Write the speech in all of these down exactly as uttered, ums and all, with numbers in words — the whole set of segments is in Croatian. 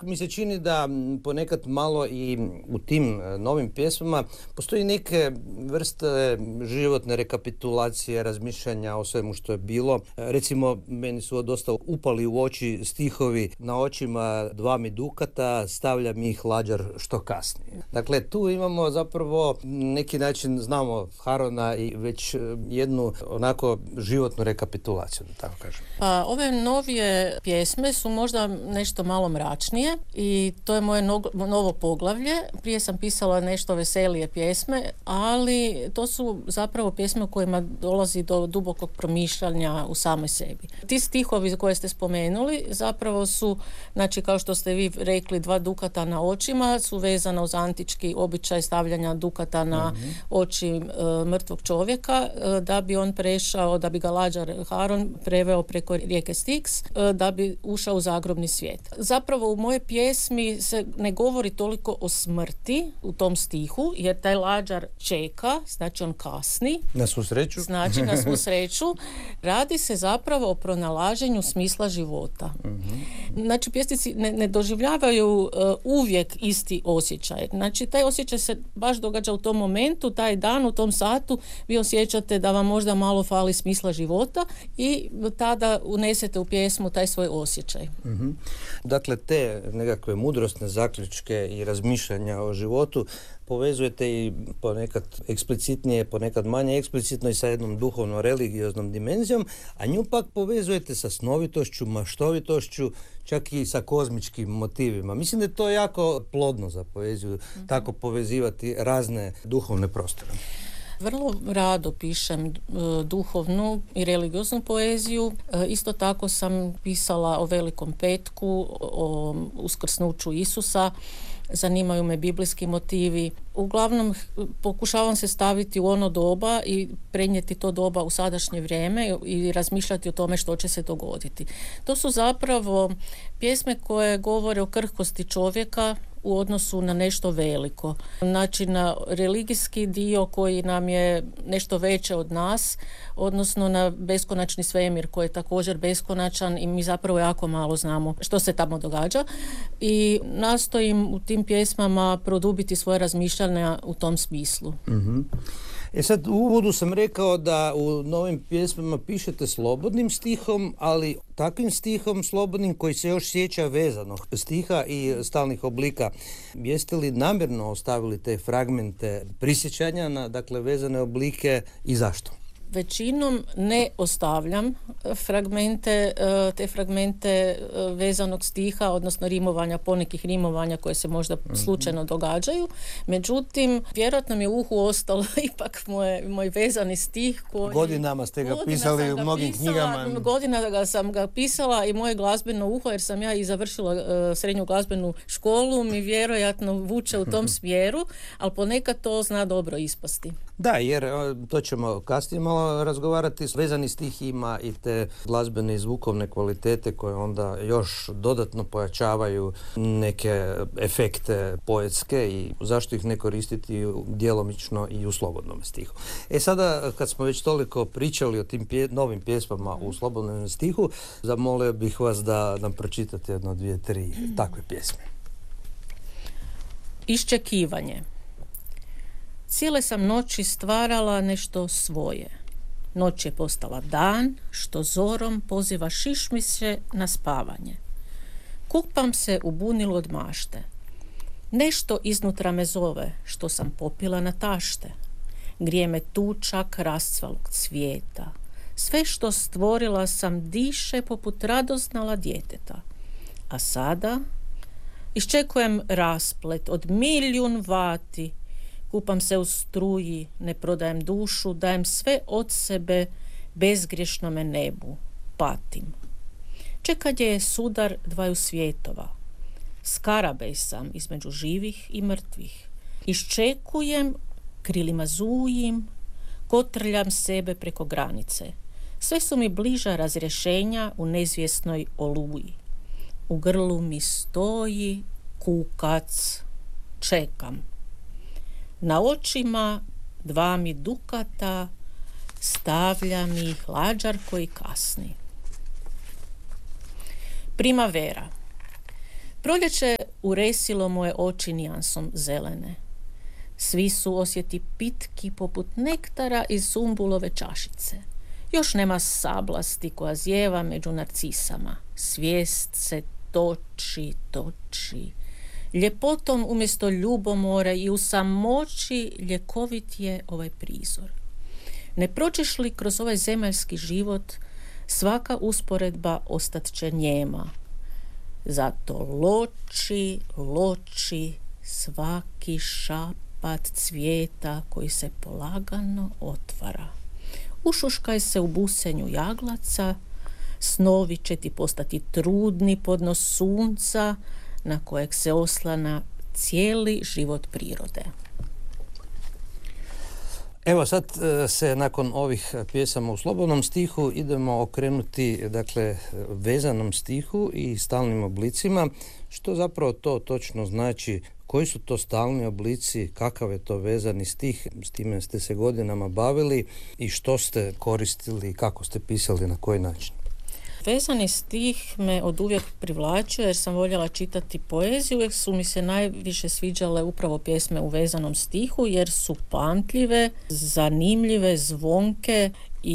mi se čini da ponekad malo i u tim novim pjesmama postoji neke vrste životne rekapitulacije, razmišljanja o svemu što je bilo. Recimo, meni su dosta upali u oči stihovi na očima dva mi dukata, stavlja mi ih lađar što kasnije. Dakle, tu imamo zapravo neki način, znamo Harona i već jednu onako životnu rekapitulaciju, da tako kažem. Pa, ove novije pjesme su možda nešto malo mračnije i to je moje no- novo poglavlje. Prije sam pisala nešto veselije pjesme, ali to su zapravo pjesme u kojima dolazi do dubokog promišljanja u samoj sebi. Ti stihovi koje ste spomenuli zapravo su, znači kao što ste vi rekli, dva dukata na očima su vezana uz antički običaj stavljanja dukata na mm-hmm. oči e, mrtvog čovjeka e, da bi on prešao, da bi ga lađar Haron preveo preko rijeke Styx, e, da bi ušao u zagrobni svijet. Zapravo u moje pjesmi se ne govori toliko o smrti u tom stihu, jer taj lađar čeka, znači on kasni. Na svu sreću. Znači na svu sreću. Radi se zapravo o pronalaženju smisla života. Mm-hmm. Znači pjesnici ne, ne doživljavaju uh, uvijek isti osjećaj. Znači taj osjećaj se baš događa u tom momentu, taj dan, u tom satu vi osjećate da vam možda malo fali smisla života i tada unesete u pjesmu taj svoj osjećaj. Mm-hmm. Dakle, te nekakve mudrosne zaključke i razmišljanja o životu povezujete i ponekad eksplicitnije, ponekad manje eksplicitno i sa jednom duhovno-religioznom dimenzijom, a nju pak povezujete sa snovitošću, maštovitošću, čak i sa kozmičkim motivima. Mislim da je to jako plodno za poeziju, mm-hmm. tako povezivati razne duhovne prostore. Vrlo rado pišem e, duhovnu i religioznu poeziju. E, isto tako sam pisala o Velikom petku, o, o uskrsnuću Isusa. Zanimaju me biblijski motivi. Uglavnom pokušavam se staviti u ono doba i prenijeti to doba u sadašnje vrijeme i razmišljati o tome što će se dogoditi. To su zapravo pjesme koje govore o krhkosti čovjeka u odnosu na nešto veliko. Znači na religijski dio koji nam je nešto veće od nas, odnosno na beskonačni svemir koji je također beskonačan i mi zapravo jako malo znamo što se tamo događa. I nastojim u tim pjesmama produbiti svoje razmišljanja u tom smislu. Mm-hmm. E sad, u uvodu sam rekao da u novim pjesmama pišete slobodnim stihom, ali takvim stihom slobodnim koji se još sjeća vezanog stiha i stalnih oblika. Jeste li namjerno ostavili te fragmente prisjećanja na, dakle, vezane oblike i zašto? Većinom ne ostavljam fragmente, te fragmente vezanog stiha, odnosno rimovanja, ponekih rimovanja koje se možda mm-hmm. slučajno događaju. Međutim, vjerojatno mi je u uhu ostalo ipak moj, moj vezani stih koji... Godinama ste ga pisali u mnogim pisala, knjigama. Godina sam ga pisala i moje glazbeno uho, jer sam ja i završila uh, srednju glazbenu školu, mi vjerojatno vuče u tom smjeru, ali ponekad to zna dobro ispasti. Da, jer to ćemo kasnije malo razgovarati. Vezani stih ima i te glazbene i zvukovne kvalitete koje onda još dodatno pojačavaju neke efekte poetske i zašto ih ne koristiti djelomično i u slobodnom stihu. E sada, kad smo već toliko pričali o tim pje, novim pjesmama u slobodnom stihu, zamolio bih vas da nam pročitate jedno, dvije, tri takve pjesme. Iščekivanje. Cijele sam noći stvarala nešto svoje. Noć je postala dan, što zorom poziva šišmiše na spavanje. Kupam se u bunilu od mašte. Nešto iznutra me zove, što sam popila na tašte. Grije me tučak rascvalog cvijeta. Sve što stvorila sam diše poput radoznala djeteta. A sada iščekujem rasplet od milijun vati. Kupam se u struji, ne prodajem dušu, dajem sve od sebe bezgriješnome nebu, patim. Čekad je sudar dvaju svjetova. Skarabej sam između živih i mrtvih. Iščekujem, krilima zujim, kotrljam sebe preko granice. Sve su mi bliža razrješenja u neizvjesnoj oluji. U grlu mi stoji kukac, čekam. Na očima dva mi dukata, stavlja mi lađar koji kasni. Primavera. Proljeće uresilo moje oči nijansom zelene. Svi su osjeti pitki poput nektara iz sumbulove čašice. Još nema sablasti koja zjeva među narcisama. Svijest se toči, toči. Ljepotom umjesto ljubomora i u samoći ljekovit je ovaj prizor. Ne prođeš li kroz ovaj zemaljski život, svaka usporedba ostat će njema. Zato loči, loči svaki šapat cvijeta koji se polagano otvara. Ušuškaj se u busenju jaglaca, snovi će ti postati trudni podnos sunca na kojeg se oslana cijeli život prirode. Evo sad se nakon ovih pjesama u slobodnom stihu idemo okrenuti dakle vezanom stihu i stalnim oblicima. Što zapravo to točno znači? Koji su to stalni oblici? Kakav je to vezani stih? S time ste se godinama bavili i što ste koristili, kako ste pisali, na koji način? Vezani stih me oduvijek privlačio jer sam voljela čitati poeziju. Uvijek su mi se najviše sviđale upravo pjesme u vezanom stihu jer su pamtljive, zanimljive, zvonke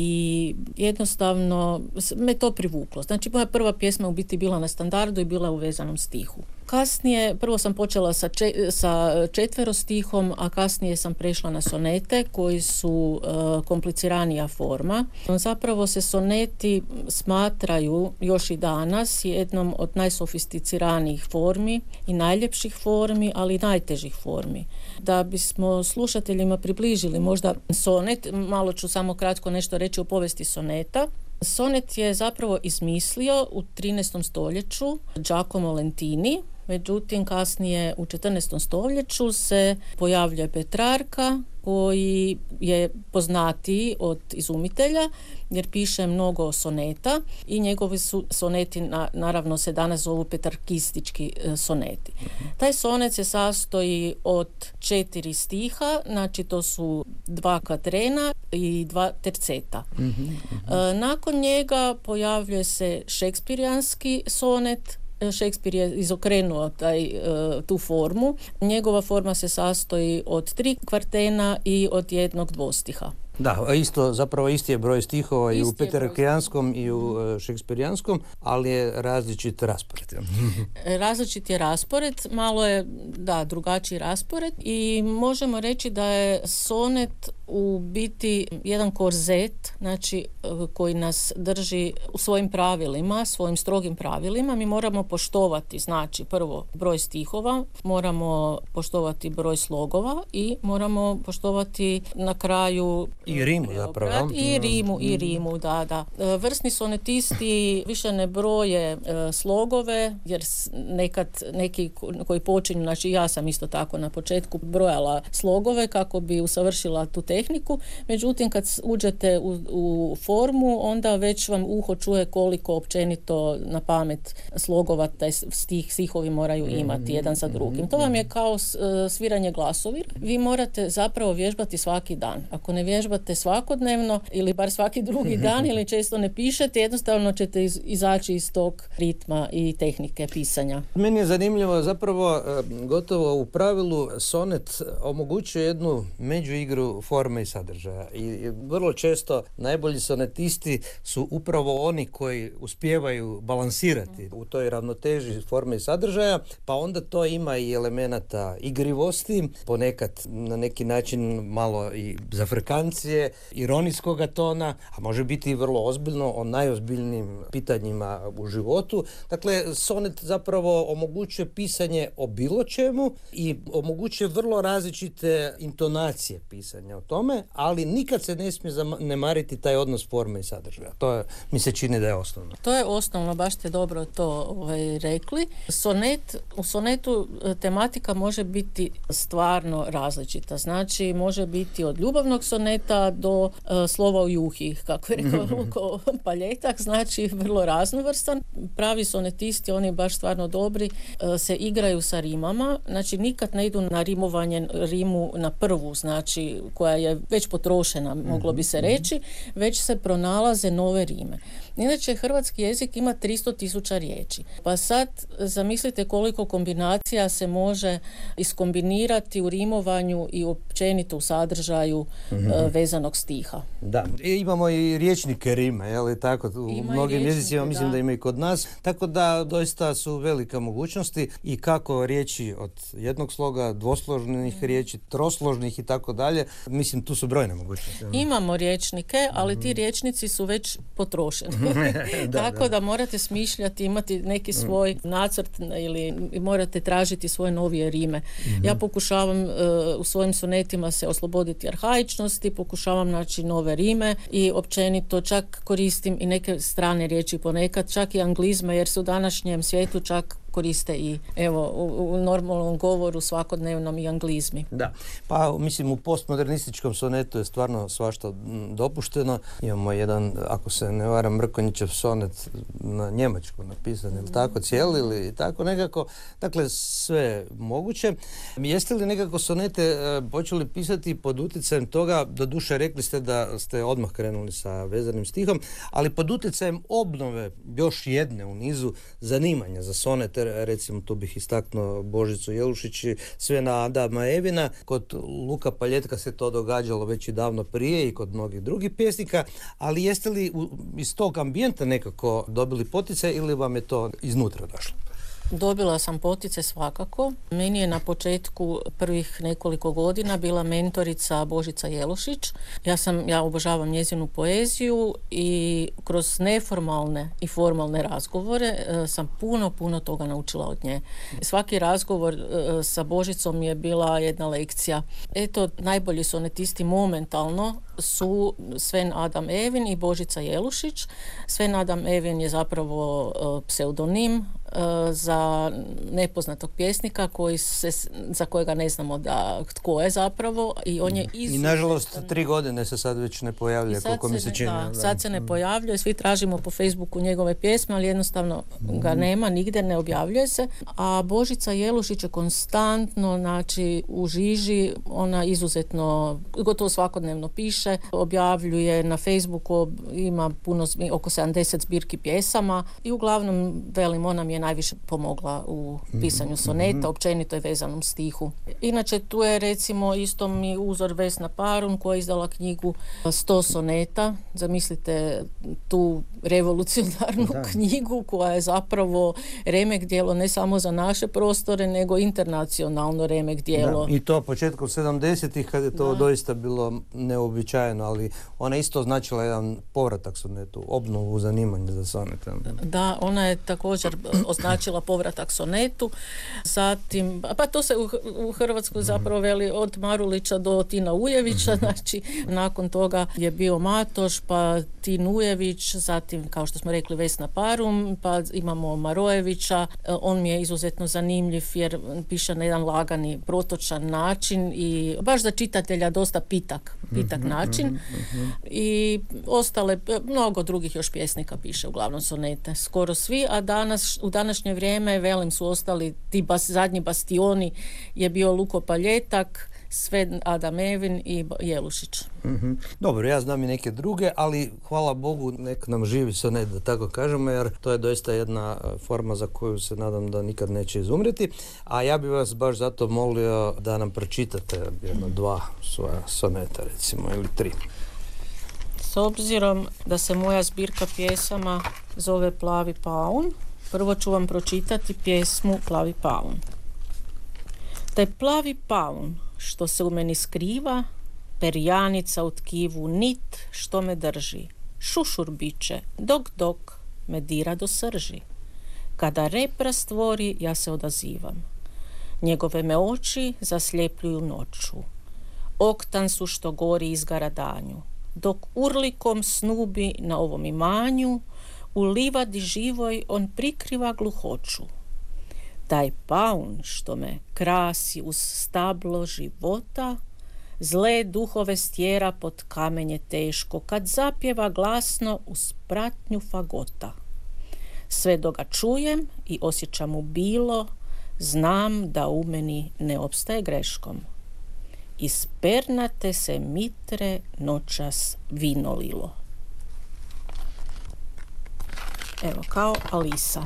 i jednostavno me to privuklo. Znači, moja prva pjesma u biti bila na standardu i bila u vezanom stihu. Kasnije, prvo sam počela sa, če, sa četverostihom, a kasnije sam prešla na sonete koji su uh, kompliciranija forma. Zapravo se soneti smatraju još i danas jednom od najsofisticiranijih formi i najljepših formi, ali i najtežih formi. Da bismo slušateljima približili možda sonet, malo ću samo kratko nešto reći o povijesti soneta. Sonet je zapravo izmislio u trinaestom stoljeću Giacomo Lentini, međutim kasnije u četrnaestom stoljeću se pojavljuje Petrarca koji je poznatiji od izumitelja jer piše mnogo soneta i njegovi su soneti na, naravno se danas zovu petrarkistički e, soneti. Uh-huh. Taj sonet se sastoji od četiri stiha, znači to su dva kvatrena i dva terceta. Uh-huh, uh-huh. E, nakon njega pojavljuje se šekspirijanski sonet. Šekspir je izokrenuo taj, tu formu. Njegova forma se sastoji od tri kvartena i od jednog dvostiha. Da, isto, zapravo isti je broj stihova isti i u petrarkijanskom i u šekspirijanskom, ali je različit raspored. Različit je raspored, malo je, da, drugačiji raspored i možemo reći da je sonet u biti jedan korzet, znači koji nas drži u svojim pravilima, svojim strogim pravilima. Mi moramo poštovati, znači prvo broj stihova, moramo poštovati broj slogova i moramo poštovati na kraju i rimu zapravo. I rimu, i rimu, da, da. Vrsni sonetisti više ne broje e, slogove, jer nekad neki koji počinju, znači ja sam isto tako na početku brojala slogove kako bi usavršila tu tehniku, međutim kad uđete u, u formu, onda već vam uho čuje koliko općenito na pamet slogova taj stih, stihovi moraju imati jedan za drugim. To vam je kao sviranje glasovi. Vi morate zapravo vježbati svaki dan. Ako ne vježbate svakodnevno ili bar svaki drugi dan ili često ne pišete, jednostavno ćete iz, izaći iz tog ritma i tehnike pisanja. Meni je zanimljivo, zapravo gotovo u pravilu sonet omogućuje jednu međuigru forme i sadržaja i vrlo često najbolji sonetisti su upravo oni koji uspijevaju balansirati u toj ravnoteži forme i sadržaja, pa onda to ima i elemenata igrivosti, ponekad na neki način malo i zafrkancije, ironijskoga tona, a može biti i vrlo ozbiljno o najozbiljnijim pitanjima u životu. Dakle, sonet zapravo omogućuje pisanje o bilo čemu i omogućuje vrlo različite intonacije pisanja o tome, ali nikad se ne smije zanemariti taj odnos forme i sadržaja. To je, mi se čini da je osnovno. To je osnovno, baš ste dobro to ovaj, rekli. Sonet, u sonetu tematika može biti stvarno različita. Znači, može biti od ljubavnog soneta do uh, slova u juhi, kako je rekao Luko Paljetak, znači vrlo raznovrstan. Pravi sonetisti, oni baš stvarno dobri, uh, se igraju sa rimama, znači nikad ne idu na rimovanje rimu na prvu, znači koja je već potrošena, moglo bi se reći, već se pronalaze nove rime. Inače, hrvatski jezik ima tristo tisuća riječi. Pa sad zamislite koliko kombinacija se može iskombinirati u rimovanju i općenito u sadržaju mm-hmm. vezanog stiha. Da, I imamo i riječnike rime, je li tako? U ima mnogim jezicima mislim da. da ima i kod nas, tako da doista su velike mogućnosti i kako riječi od jednog sloga, dvosložnih mm. riječi, trosložnih i tako dalje. Mislim, tu su brojne mogućnosti. Imamo riječnike, ali ti riječnici su već potrošeni. da, tako da. da morate smišljati, imati neki svoj mm. nacrt ili morate tražiti svoje novije rime. Mm-hmm. Ja pokušavam uh, u svojim sonetima se osloboditi arhaičnosti, pokušavam naći nove rime i općenito čak koristim i neke strane riječi ponekad, čak i anglizme, jer se u današnjem svijetu čak koriste i evo u, u normalnom govoru svakodnevnom i anglizmi. Da, pa mislim u postmodernističkom sonetu je stvarno svašta dopušteno. Imamo jedan, ako se ne varam, Mrkonjićev sonet na njemačku napisan, ili tako cijeli ili tako nekako. Dakle, sve moguće. Jeste li nekako sonete e, počeli pisati pod utjecajem toga, doduše rekli ste da ste odmah krenuli sa vezanim stihom, ali pod utjecajem obnove još jedne u nizu zanimanja za sonete, recimo tu bih istaknuo Božicu Jelušić, Svena Adama Evina. Kod Luka Paljetka se to događalo već i davno prije i kod mnogih drugih pjesnika, ali jeste li u, iz tog ambijenta nekako dobili poticaj ili vam je to iznutra došlo? Dobila sam poticaj svakako. Meni je na početku prvih nekoliko godina bila mentorica Božica Jelušić. Ja sam, ja obožavam njezinu poeziju i kroz neformalne i formalne razgovore e, sam puno, puno toga naučila od nje. Svaki razgovor e, sa Božicom je bila jedna lekcija. Eto, najbolji sonetisti momentalno su Sven Adam Evin i Božica Jelušić. Sven Adam Evin je zapravo e, pseudonim za nepoznatog pjesnika koji se, za kojega ne znamo da tko je zapravo i on je izuzetno... I nažalost tri godine se sad već ne pojavljuje, koliko mi se čini. Da, da. Sad se ne pojavljuje, svi tražimo po Facebooku njegove pjesme, ali jednostavno ga nema, nigdje ne objavljuje se. A Božica Jelušić je konstantno, znači u žiži, ona izuzetno, gotovo svakodnevno piše, objavljuje na Facebooku, ima puno, oko sedamdeset zbirki pjesama i uglavnom, velim, ona mi je najviše pomogla u pisanju soneta, općenito i vezanom stihu. Inače, tu je recimo isto mi uzor Vesna Parun koja je izdala knjigu sto soneta. Zamislite tu revolucionarnu da. knjigu koja je zapravo remek djelo ne samo za naše prostore, nego internacionalno remek djelo. Da. I to početkom sedamdesetih kad je to da. doista bilo neobičajeno, ali ona isto značila jedan povratak sonetu, obnovu zanimanja za sonete. Da, ona je također označila povratak sonetu. Zatim, pa to se u, u Hrvatskoj zapravo veli od Marulića do Tina Ujevića, znači nakon toga je bio Matoš, pa Tin Ujević, zatim kao što smo rekli Vesna Parum, pa imamo Marojevića. On mi je izuzetno zanimljiv jer piše na jedan lagani, protočan način i baš za čitatelja dosta pitak, pitak način. I ostale, mnogo drugih još pjesnika piše uglavnom sonete, skoro svi, a danas, u današnje vrijeme, velim, su ostali ti bas, zadnji bastioni je bio Luko Paljetak, Sven Adam Evin i Jelušić. Mm-hmm. Dobro, ja znam i neke druge, ali hvala Bogu nek nam živi sonet, da tako kažemo, jer to je doista jedna forma za koju se nadam da nikad neće izumreti. A ja bih vas baš zato molio da nam pročitate jedno dva svoja soneta, recimo, ili tri. S obzirom da se moja zbirka pjesama zove Plavi paun, prvo ću vam pročitati pjesmu Plavi paun. Taj plavi paun što se u meni skriva, perjanica u tkivu nit što me drži, šušur biće, dok dok me dira do srži. Kada repra stvori, ja se odazivam. Njegove me oči zasljepljuju noću. Oktan su što gori izgara danju. Dok urlikom snubi na ovom imanju, u livadi živoj on prikriva gluhoću. Taj paun što me krasi uz stablo života, zle duhove stjera pod kamenje teško, kad zapjeva glasno uz pratnju fagota. Sve dok ga čujem i osjećam u bilo, znam da u meni ne opstaje greškom. iz pernate se mitre noćas vino lilo. Evo, kao Alisa.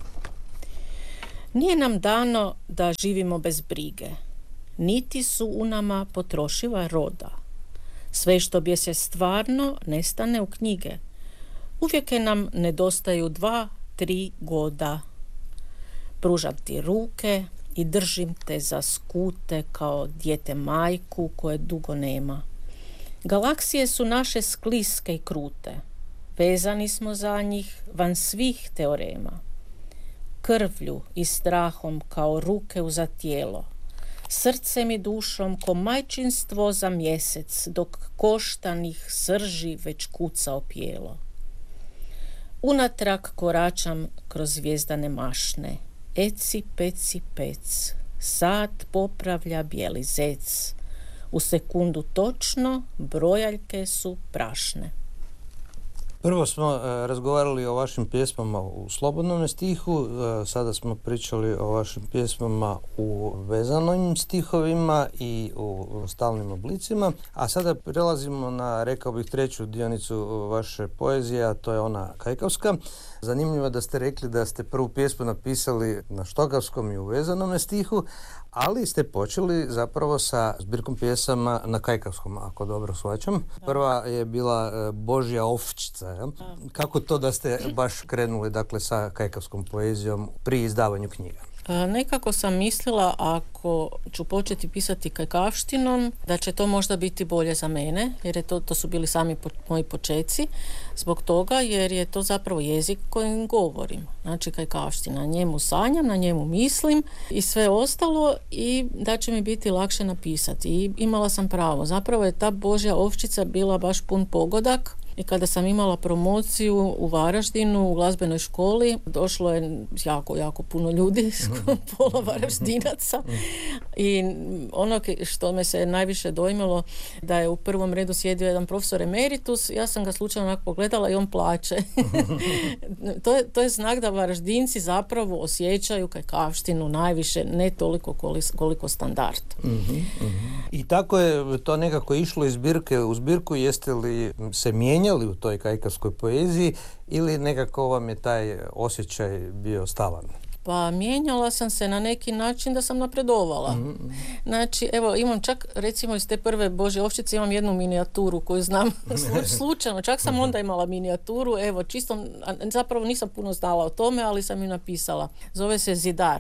Nije nam dano da živimo bez brige, niti su u nama potrošiva roda. Sve što bi se stvarno nestane u knjige. Uvijek nam nedostaju dva, tri goda. Pružam ti ruke i držim te za skute kao dijete majku koje dugo nema. Galaksije su naše skliske i krute. Vezani smo za njih van svih teorema. Krvlju i strahom kao ruke uza tijelo. Srcem i dušom ko majčinstvo za mjesec, dok koštanih srži već kuca opijelo. Unatrag koračam kroz zvijezdane mašne. Eci, peci, pec. Sad popravlja bijeli zec. U sekundu točno brojaljke su prašne. Prvo smo uh, razgovarali o vašim pjesmama u slobodnom stihu, uh, sada smo pričali o vašim pjesmama u vezanim stihovima i u stalnim oblicima, a sada prelazimo na, rekao bih, treću dionicu vaše poezije, a to je ona kajkavska. Zanimljivo je da ste rekli da ste prvu pjesmu napisali na štokavskom i u vezanom stihu, ali ste počeli zapravo sa zbirkom pjesama na kajkavskom, ako dobro shvaćam. Prva je bila Božja ovčica. Ja? Kako to da ste baš krenuli, dakle, sa kajkavskom poezijom pri izdavanju knjiga? Nekako sam mislila, ako ću početi pisati kajkavštinom, da će to možda biti bolje za mene, jer je to, to su bili sami po, moji počeci, zbog toga jer je to zapravo jezik kojim govorim. Znači kajkavština, na njemu sanjam, na njemu mislim i sve ostalo, i da će mi biti lakše napisati. I imala sam pravo. Zapravo je ta Božja ovčica bila baš pun pogodak. I kada sam imala promociju u Varaždinu, u glazbenoj školi, došlo je jako, jako puno ljudi, pola Varaždinaca. I ono što me se najviše dojmilo, da je u prvom redu sjedio jedan profesor emeritus, ja sam ga slučajno onako pogledala i on plače. to, je, to je znak da Varaždinci zapravo osjećaju kajkavštinu najviše, ne toliko koliko standard. Mm-hmm, mm-hmm. I tako je to nekako išlo iz zbirke u zbirku. Jeste li se mijenjali u toj kajkavskoj poeziji ili nekako vam je taj osjećaj bio stalan? Pa mijenjala sam se na neki način da sam napredovala. Mm-hmm. Znači, evo, imam čak, recimo, iz te prve Božje ovčice imam jednu minijaturu koju znam slučajno. Čak sam onda imala minijaturu, evo, čisto, zapravo nisam puno znala o tome, ali sam ju napisala. Zove se Zidar.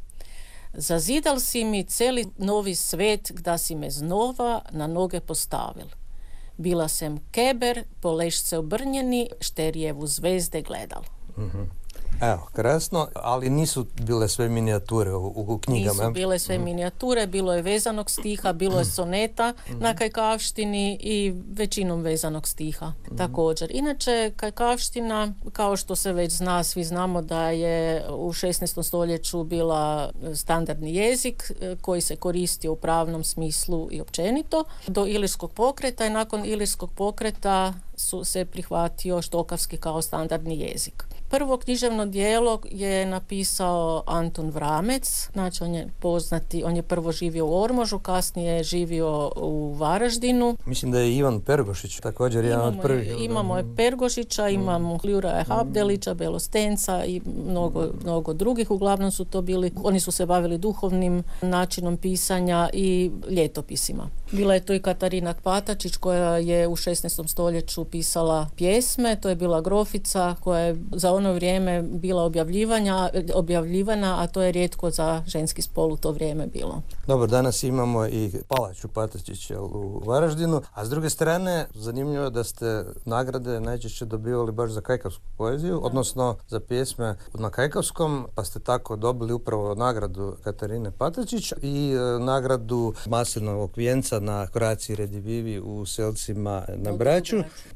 Zazidal si mi celi novi svet, gda si me znova na noge postavil. Bila sam keber, po lešce obrnjeni, šterijevu zvezde gledal. Mm-hmm. Evo, krasno, ali nisu bile sve minijature u, u knjigama. Nisu bile sve mm-hmm. minijature, bilo je vezanog stiha, bilo je soneta mm-hmm. na kajkavštini i većinom vezanog stiha mm-hmm. također. Inače, kajkavština, kao što se već zna, svi znamo da je u šesnaestom stoljeću bila standardni jezik koji se koristio u pravnom smislu i općenito do Ilirskog pokreta, i nakon Ilirskog pokreta su se prihvatio štokavski kao standardni jezik. Prvo književno djelo je napisao Antun Vramec, znači on je poznati, on je prvo živio u Ormožu, kasnije je živio u Varaždinu. Mislim da je Ivan Pergošić također jedan od prvih. Imamo je Pergošića, imamo Juraja Habdelića, Belostenca i mnogo, mnogo drugih, uglavnom su to bili, oni su se bavili duhovnim načinom pisanja i ljetopisima. Bila je to i Katarina Patačić koja je u šesnaestom stoljeću pisala pjesme, to je bila grofica koja je za ono vrijeme bila objavljivanja, objavljivana, a to je rijetko za ženski spol u to vrijeme bilo. Dobro, danas imamo i Palaču Patačić u Varaždinu, a s druge strane zanimljivo je da ste nagrade najčešće dobivali baš za kajkavsku poeziju, da. Odnosno za pjesme na kajkavskom, pa ste tako dobili upravo nagradu Katarine Patačić i e, nagradu Maslinovog vijenca na Croatia Redivivi u Selcima na Braču.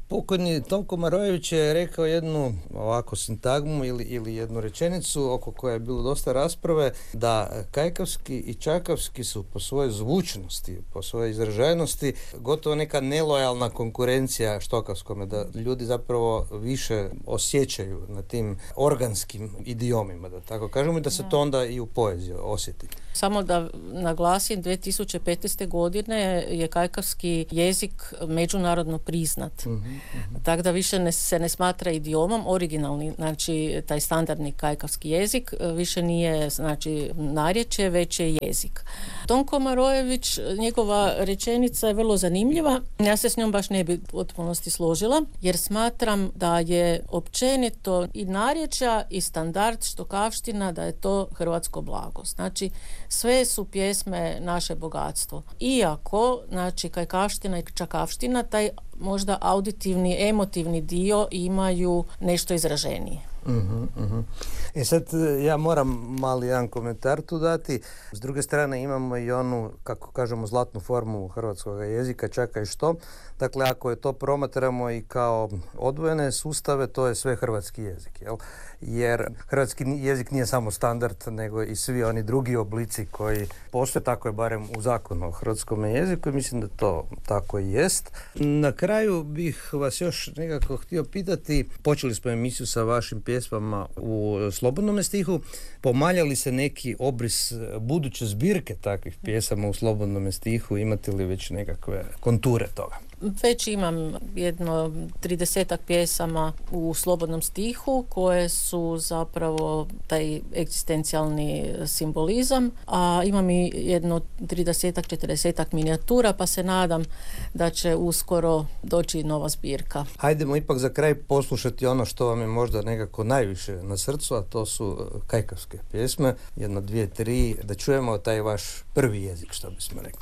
Pokojni Tom Komarojević je rekao jednu ovako sintagmu ili, ili jednu rečenicu oko koje je bilo dosta rasprave, da kajkavski i čakavski su po svojoj zvučnosti, po svojoj izražajnosti gotovo neka nelojalna konkurencija štokavskome, da ljudi zapravo više osjećaju na tim organskim idiomima, da tako kažemo, i da se to onda i u poeziji osjeti. Samo da naglasim, dvije tisuće petnaeste. godine je kajkavski jezik međunarodno priznat. Mm-hmm, mm-hmm. Tako da više ne, se ne smatra idiomom, originalni, znači taj standardni kajkavski jezik više nije znači narječje, već je jezik. Tom Komarojević, njegova rečenica je vrlo zanimljiva. Ja se s njom baš ne bi u potpunosti složila, jer smatram da je općenito i narječja i standard štokavština, da je to hrvatsko blago. Znači, sve su pjesme naše bogatstvo. Iako, znači, kajkavština i čakavština, taj možda auditivni, emotivni dio imaju nešto izraženije. Uh-huh, uh-huh. I sad ja moram mali jedan komentar tu dati. S druge strane imamo i onu, kako kažemo, zlatnu formu hrvatskog jezika, čaka i što. Dakle, ako je to promatramo i kao odvojene sustave, to je sve hrvatski jezik, jel? Jer hrvatski jezik nije samo standard, nego i svi oni drugi oblici koji postoje, tako je barem u zakonu o hrvatskom jeziku i mislim da to tako i jest. Na kraju bih vas još nekako htio pitati, počeli smo emisiju sa vašim pjesmama u slobodnom stihu, pomalja li se neki obris buduće zbirke takvih pjesama u slobodnom stihu, imate li već nekakve konture toga? Već imam jedno tridesetak pjesama u slobodnom stihu koje su zapravo taj egzistencijalni simbolizam, a imam i jedno tridesetak, četrdesetak minijatura, pa se nadam da će uskoro doći nova zbirka. Hajdemo ipak za kraj poslušati ono što vam je možda nekako najviše na srcu, a to su kajkavske pjesme, jedno, dvije, tri, da čujemo taj vaš prvi jezik, što bismo rekli.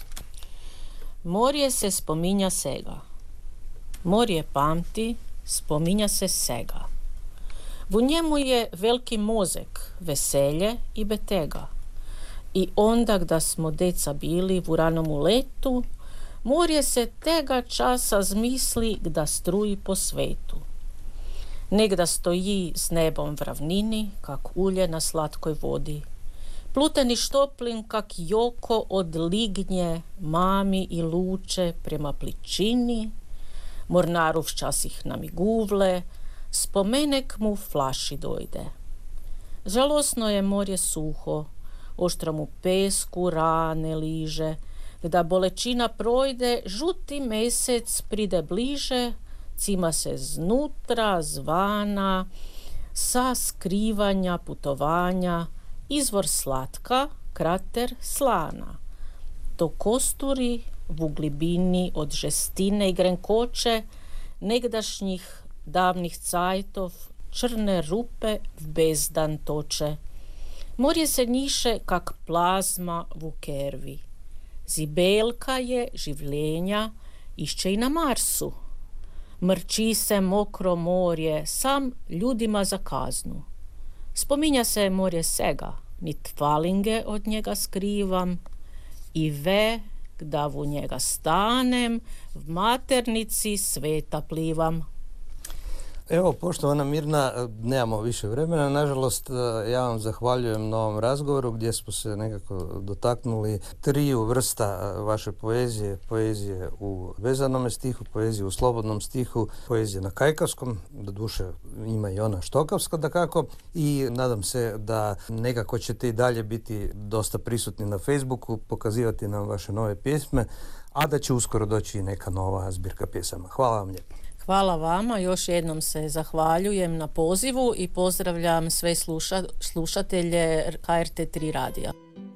Morje se spominja sega. Morje pamti, spominja se sega. U njemu je veliki mozek, veselje i betega. I onda gda smo deca bili v ranom letu, morje se tega časa zmisli gda struji po svetu. Negda stoji s nebom v ravnini, kak ulje na slatkoj vodi. Pluteni štoplin kak joko od lignje, mami i luče prema pličini, mornaru včasih namiguvle, spomenek mu flaši dojde. Žalosno je morje suho, oštromu pesku rane liže, gda bolečina projde, žuti mesec pride bliže, cima se znutra, zvana, sa skrivanja, putovanja, izvor slatka, krater slana. To kosturi v glibini od žestine i grenkoče negdašnjih davnih cajtov črne rupe v bezdan toče. Morje se niše kak plazma v kervi. Zibelka je življenja išče i na Marsu. Mrči se mokro morje sam ljudima za kaznu. Spominja se morje sega, ni tvalinge od njega skrivam i ve, gda u njega stanem, v maternici sveta plivam. Evo, poštovana Mirna, nemamo više vremena. Nažalost, ja vam zahvaljujem na ovom razgovoru gdje smo se nekako dotaknuli triju vrsta vaše poezije. Poezije u vezanom stihu, poezije u slobodnom stihu, poezije na kajkavskom, doduše ima i ona štokavska dakako, i nadam se da nekako ćete i dalje biti dosta prisutni na Facebooku, pokazivati nam vaše nove pjesme, a da će uskoro doći i neka nova zbirka pjesama. Hvala vam lijepo. Hvala vama, još jednom se zahvaljujem na pozivu i pozdravljam sve sluša, slušatelje K R T tri radija.